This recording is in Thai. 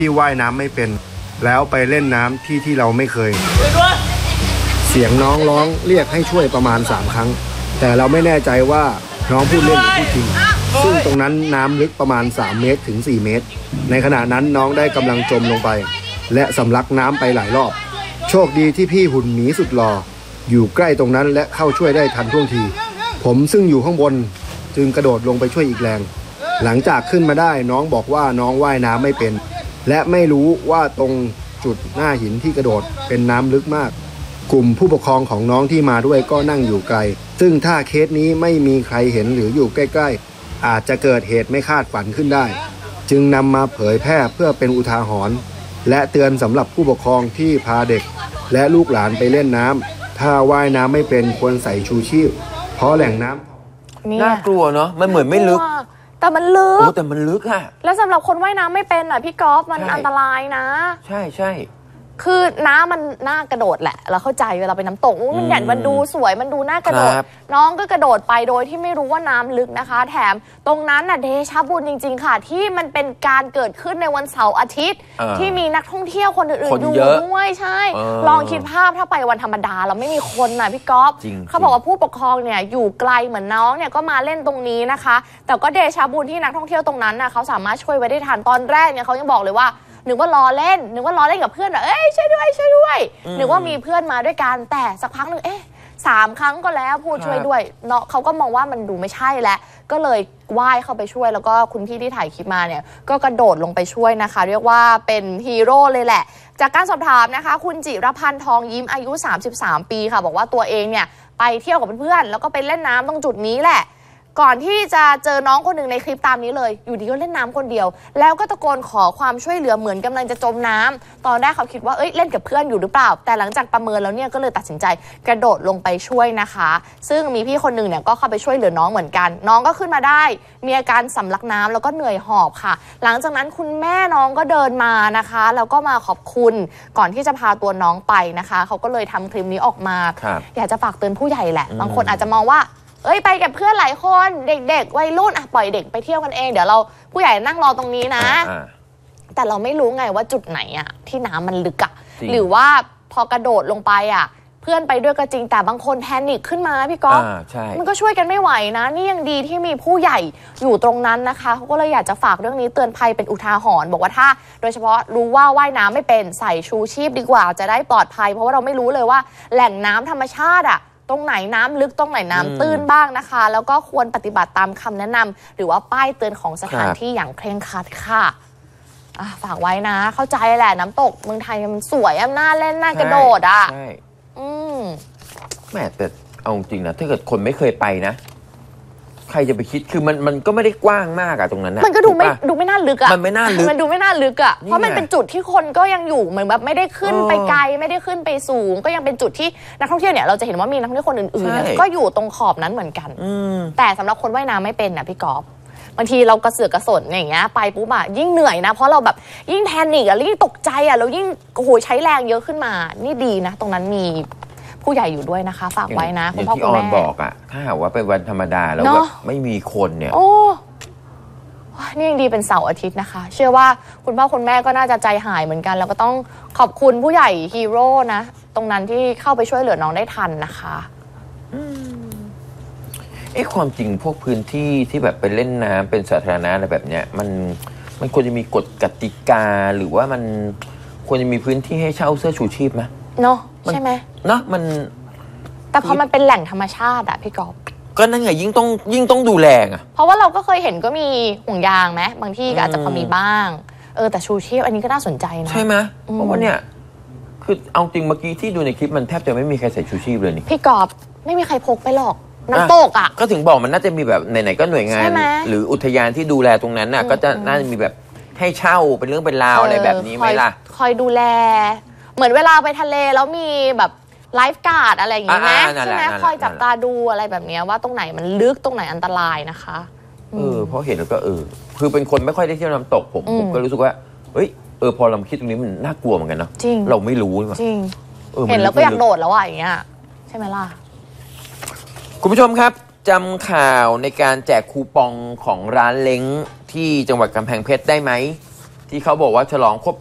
ที่ว่ายน้ำไม่เป็นแล้วไปเล่นน้ำที่เราไม่เคยเสียงน้องร้องเรียกให้ช่วยประมาณ3 ครั้งแต่เราไม่แน่ใจว่าน้องพูดเล่นหรือพูดจริงซึ่งตรงนั้นน้ำลึกประมาณ3 เมตรถึง4 เมตรในขณะนั้นน้องได้กำลังจมลงไปและสำลักน้ำไปหลายรอบโชคดีที่พี่หุ่นหมีสุดหล่ออยู่ใกล้ตรงนั้นและเข้าช่วยได้ทันท่วงทีผมซึ่งอยู่ข้างบนจึงกระโดดลงไปช่วยอีกแรงหลังจากขึ้นมาได้น้องบอกว่าน้องว่ายน้ำไม่เป็นและไม่รู้ว่าตรงจุดหน้าหินที่กระโดดเป็นน้ำลึกมากกลุ่มผู้ปกครองของน้องที่มาด้วยก็นั่งอยู่ไกลซึ่งถ้าเคสนี้ไม่มีใครเห็นหรืออยู่ใกล้ๆอาจจะเกิดเหตุไม่คาดฝันขึ้นได้จึงนำมาเผยแพร่เพื่อเป็นอุทาหรณ์และเตือนสำหรับผู้ปกครองที่พาเด็กและลูกหลานไปเล่นน้ำถ้าว่ายน้ำไม่เป็นควรใส่ชูชีพเพราะแหล่งน้ำน่ากลัวเนาะมันเหมือนไม่ลึกแต่มันลึกแต่มันลึกอะแล้วสำหรับคนว่ายน้ำไม่เป็นพี่กอล์ฟมันอันตรายนะใช่คือน้ำมันน่ากระโดดแหละเราเข้าใจเวลาไปน้ำตกมันใหญ่มันดูสวยมันดูน่ากระโดดน้องก็กระโดดไปโดยที่ไม่รู้ว่าน้ำลึกนะคะแถมตรงนั้นเดชะบุญจริงๆค่ะที่มันเป็นการเกิดขึ้นในวันเสาร์อาทิตย์ที่มีนักท่องเที่ยวคนอื่นๆอยู่ด้วยใช่ลองคิดภาพถ้าไปวันธรรมดาเราไม่มีคนพี่ก๊อฟเขาบอกว่าผู้ปกครองเนี่ยอยู่ไกลเหมือนน้องเนี่ยก็มาเล่นตรงนี้นะคะแต่ก็เดชะบุญที่นักท่องเที่ยวตรงนั้นเขาสามารถช่วยไว้ได้ทันตอนแรกเนี่ยเขายังบอกเลยว่านึกว่าล้อเล่นกับเพื่อนเอ้ยช่วยด้วยนึกว่ามีเพื่อนมาด้วยกันแต่สักพักหนึ่ง3 ครั้งก็แล้วพูดช่วยด้วยเนาะเขาก็มองว่ามันดูไม่ใช่แล้วก็เลยว่ายเข้าไปช่วยแล้วก็คุณพี่ที่ถ่ายคลิปมาเนี่ยก็กระโดดลงไปช่วยนะคะเรียกว่าเป็นฮีโร่เลยแหละจากการสอบถามนะคะคุณจิรพันธ์ทองยิ้มอายุ33 ปีค่ะบอกว่าตัวเองเนี่ยไปเที่ยวกับเพื่อนแล้วก็ไปเล่นน้ำตรงจุดนี้แหละก่อนที่จะเจอน้องคนหนึ่งในคลิปตามนี้เลยอยู่ดีก็เล่นน้ำคนเดียวแล้วก็ตะโกนขอความช่วยเหลือเหมือนกำลังจะจมน้ำตอนแรกเขาคิดว่าเล่นกับเพื่อนอยู่หรือเปล่าแต่หลังจากประเมินแล้วเนี่ยก็เลยตัดสินใจกระโดดลงไปช่วยนะคะซึ่งมีพี่คนหนึ่งเนี่ยก็เข้าไปช่วยเหลือน้องเหมือนกันน้องก็ขึ้นมาได้มีอาการสำลักน้ำแล้วก็เหนื่อยหอบค่ะหลังจากนั้นคุณแม่น้องก็เดินมานะคะแล้วก็มาขอบคุณก่อนที่จะพาตัวน้องไปนะคะเขาก็เลยทำคลิปนี้ออกมาอยากจะฝากเตือนผู้ใหญ่แหละบางคนอาจจะมองว่าไปกับเพื่อนหลายคนเด็กๆวัยรุ่นปล่อยเด็กไปเที่ยวกันเองเดี๋ยวเราผู้ใหญ่นั่งรอตรงนี้นะแต่เราไม่รู้ไงว่าจุดไหนที่น้ำมันลึกหรือว่าพอกระโดดลงไปเพื่อนไปด้วยก็จริงแต่บางคนแพนิคขึ้นมาพี่ก๊อฟมันก็ช่วยกันไม่ไหวนะนี่ยังดีที่มีผู้ใหญ่อยู่ตรงนั้นนะคะเขาก็เลยอยากจะฝากเรื่องนี้เตือนภัยเป็นอุทาหรณ์บอกว่าถ้าโดยเฉพาะรู้ว่าว่ายน้ำไม่เป็นใส่ชูชีพดีกว่าจะได้ปลอดภัยเพราะว่าเราไม่รู้เลยว่าแหล่งน้ำธรรมชาติตรงไหนน้ำลึกตรงไหนน้ำตื้นบ้างนะคะแล้วก็ควรปฏิบัติตามคำแนะนำหรือว่าป้ายเตือนของสถานที่อย่างเคร่งครัดค่ะฝากไว้นะเข้าใจแหละน้ำตกเมืองไทยมันสวยน่าเล่นน่ากระโดดใช่แม่แต่เอาจริงนะถ้าเกิดคนไม่เคยไปนะใครจะไปคิดคือมันก็ไม่ได้กว้างมากตรงนั้นมันก็ดูไม่น่าลึกมันไม่น่าลึกมันดูไม่น่าลึกเพราะมันเป็นจุดที่คนก็ยังอยู่เหมือนแบบไม่ได้ขึ้นไปไกลไม่ได้ขึ้นไปสูงก็ยังเป็นจุดที่นักท่องเที่ยวเนี่ยเราจะเห็นว่ามีนักท่องเที่ยวคนอื่นๆก็อยู่ตรงขอบนั้นเหมือนกันแต่สำหรับคนว่ายน้ำไม่เป็นพี่กอล์ฟบางทีเรากระเสือกกระสนอย่างเงี้ยไปปุ๊บยิ่งเหนื่อยนะเพราะเราแบบยิ่งแพนิคยิ่งตกใจเรายิ่งใช้แรงเยอะขึ้นมานี่ดีนะตรงนั้นมีผู้ใหญ่อยู่ด้วยนะคะฝากไว้นะคุณพ่อคุณแม่บอกถ้าหากว่าเป็นวันธรรมดาแล้วแบบไม่มีคนเนี่ยนี่ยังดีเป็นเสาร์อาทิตย์นะคะเชื่อว่าคุณพ่อคุณแม่ก็น่าจะใจหายเหมือนกันแล้วก็ต้องขอบคุณผู้ใหญ่ฮีโร่นะตรงนั้นที่เข้าไปช่วยเหลือน้องได้ทันนะคะความจริงพวกพื้นที่ที่แบบไปเล่นน้ำเป็นสาธารณะอะไรแบบเนี้ยมันควรจะมีกฎกติกาหรือว่ามันควรจะมีพื้นที่ให้เช่าเสื้อชูชีพไหมเนาะใช่ไหมเนาะมันแต่พอมันเป็นแหล่งธรรมชาติพี่กอล์ฟก็นั่นไงยิ่งต้องดูแลเพราะว่าเราก็เคยเห็นก็มีห่วงยางไหมบางที่ก็อาจจะพอมีบ้างแต่ชูชีพอันนี้ก็น่าสนใจนะใช่ไหมเพราะว่าเนี่ยคือเอาจริงเมื่อกี้ที่ดูในคลิปมันแทบจะไม่มีใครใส่ชูชีพเลยนี่พี่กอล์ฟไม่มีใครพกไปหรอกน้ำตกก็ถึงบอกมันน่าจะมีแบบไหนๆก็หน่วยงานหรืออุทยานที่ดูแลตรงนั้นก็จะน่าจะมีแบบให้เช่าเป็นเรื่องเป็นราวอะไรแบบนี้ไหมล่ะคอยดูแลเหมือนเวลาไปทะเลแล้วมีแบบไลฟ์การ์ดอะไรอย่างนี้ไหมใช่ไหมคอยจับตาดูอะไรแบบนี้ว่าตรงไหนมันลึกตรงไหนอันตรายนะคะเพราะเห็นแล้วก็คือเป็นคนไม่ค่อยได้เที่ยวน้ำตกผมก็รู้สึกว่าพอเราคิดตรงนี้มันน่ากลัวเหมือนกันเนาะเราไม่รู้จริงเห็นแล้วก็อยากโดดแล้วอย่างเงี้ยใช่ไหมล่ะคุณผู้ชมครับจำข่าวในการแจกคูปองของร้านเล้งที่จังหวัดกำแพงเพชรได้ไหมที่เขาบอกว่าฉลองครบ